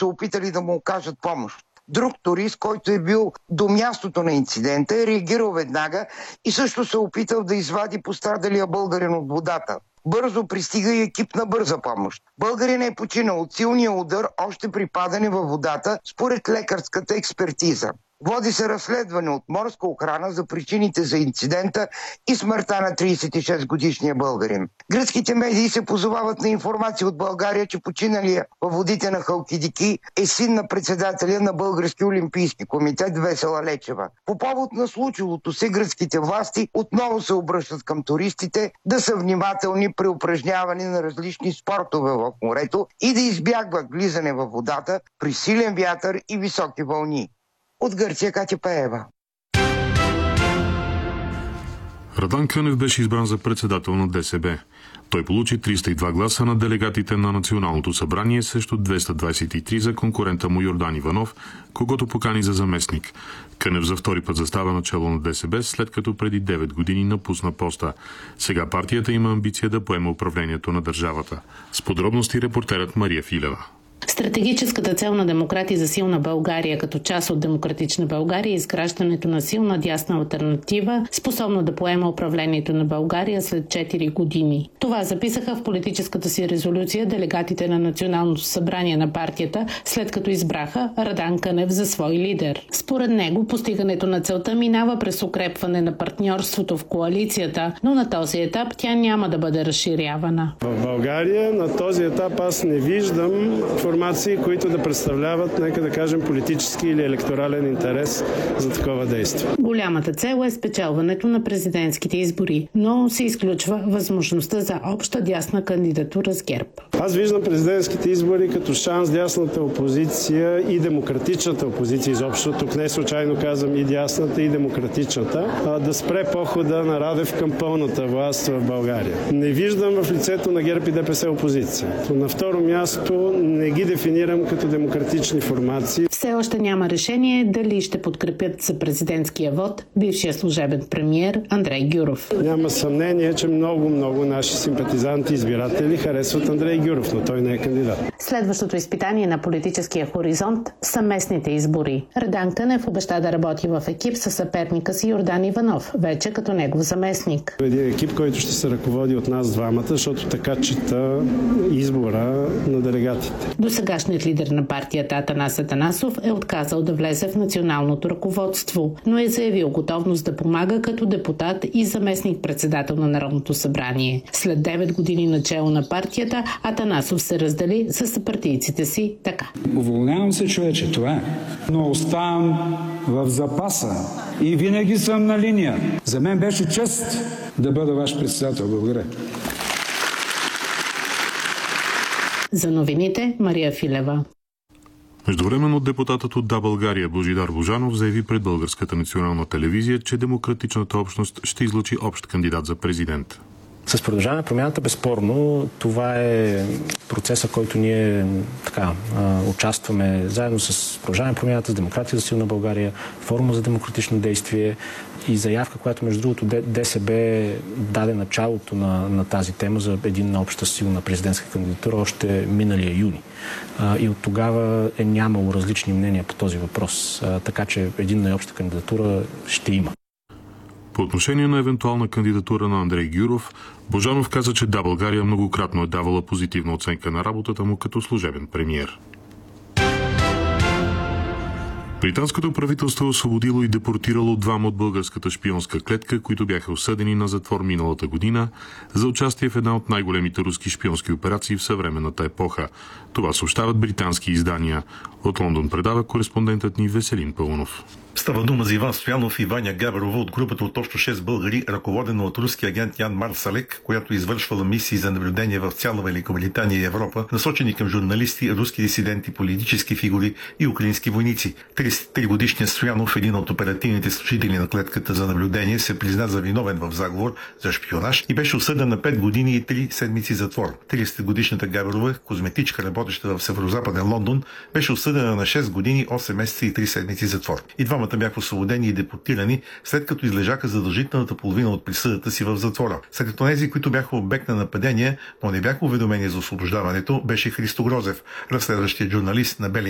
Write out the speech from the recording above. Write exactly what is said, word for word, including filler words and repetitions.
се опитали да му окажат помощ. Друг турист, който е бил до мястото на инцидента, е реагирал веднага и също се опитал да извади пострадалия българин от водата. Бързо пристига и екип на бърза помощ. Българин е починал от силния удар още при падане във водата, според лекарската експертиза. Води се разследване от морска охрана за причините за инцидента и смъртта на тридесет и шест годишния българин. Гръцките медии се позовават на информация от България, че починалия във водите на Халкидики е син на председателя на Български олимпийски комитет Весела Лечева. По повод на случилото се гръцките власти отново се обръщат към туристите да са внимателни при упражняване на различни спортове в морето и да избягват влизане във водата при силен вятър и високи вълни. От Гърция Катя Пеева. Радан Кънев беше избран за председател на ДСБ. Той получи триста и два гласа на делегатите на Националното събрание срещу двеста двадесет и три за конкурента му Йордан Иванов, когото покани за заместник. Кънев за втори път застава начело на ДСБ, след като преди девет години напусна поста. Сега партията има амбиция да поема управлението на държавата. С подробности репортерът Мария Филева. Стратегическата цел на Демократи за силна България като част от Демократична България е изграждането на силна дясна алтернатива, способна да поема управлението на България след четири години. Това записаха в политическата си резолюция делегатите на Националното събрание на партията, след като избраха Радан Кънев за свой лидер. Според него постигането на целта минава през укрепване на партньорството в коалицията, но на този етап тя няма да бъде разширявана. В България на този етап аз не виждам формации, които да представляват, нека да кажем, политически или електорален интерес за такова действие. Голямата цел е спечелването на президентските избори, но се изключва възможността за обща дясна кандидатура с ГЕРБ. Аз виждам президентските избори като шанс дясната опозиция и демократичната опозиция изобщо, тук не случайно казвам и дясната и демократичната, да спре похода на Радев към пълната власт в България. Не виждам в лицето на ГЕРБ и ДПС опозиция. На второ място не ги дефинирам като демократични формации. Все още няма решение дали ще подкрепят за президентския вод бившия служебен премиер Андрей Гюров. Няма съмнение, че много-много наши симпатизанти и избиратели харесват Андрей Гюров, но той не е кандидат. Следващото изпитание на политическия хоризонт са местните избори. Радан Кънев обеща да работи в екип със съперника си Йордан Иванов, вече като негов заместник. Един екип, който ще се ръководи от нас двамата, защото така чета избора на делегатите. Досегашният лидер на партията Атанас Атанасов е отказал да влезе в националното ръководство, но е заявил готовност да помага като депутат и заместник-председател на Народното събрание. След девет години начело на партията, Атанасов се раздели с съпартийците си така. Уволнявам се, човече, това е. Но оставам в запаса и винаги съм на линия. За мен беше чест да бъда ваш председател. Благодаря. За новините Мария Филева. Междувременно депутатът от Да, България Божидар Божанов заяви пред Българската национална телевизия, че демократичната общност ще излъчи общ кандидат за президент. С Продължаваме промяната, безспорно, това е процеса, който ние така участваме заедно с Продължаваме промяната, с Демократи за силна България, Форума за демократично действие и заявка, която между другото ДСБ даде началото на, на тази тема за един обща силна президентска кандидатура още миналия юни. И от тогава е нямало различни мнения по този въпрос. Така че единна и обща кандидатура ще има. По отношение на евентуална кандидатура на Андрей Гюров, Божанов каза, че Да, България многократно е давала позитивна оценка на работата му като служебен премиер. Британското правителство е освободило и депортирало двама от българската шпионска клетка, които бяха осъдени на затвор миналата година за участие в една от най-големите руски шпионски операции в съвременната епоха. Това съобщават британски издания. От Лондон предава кореспондентът ни Веселин Пълнов. Става дума за Иван Стоянов и Ваня Габарова от групата от общо шест българи, ръководена от руски агент Ян Марсалек, която извършвала мисии за наблюдение в цяла Великобритания и Европа, насочени към журналисти, руски дисиденти, политически фигури и украински войници. тридесет и три годишният Стоянов, един от оперативните служители на клетката за наблюдение, се призна за виновен в заговор за шпионаж и беше осъден на пет години и три седмици затвор. тридесетгодишната Габарова, козметичка, работеща в северо-западен Лондон, беше осъдена на шест години, осем месеца и три седмици затвор. И двамата бяха освободени и депортирани, след като излежаха задължителната половина от присъдата си в затвора. Сред тези, които бяха обект на нападение, но не бяха уведомени за освобождаването, беше Христо Грозев, разследващият журналист на Белия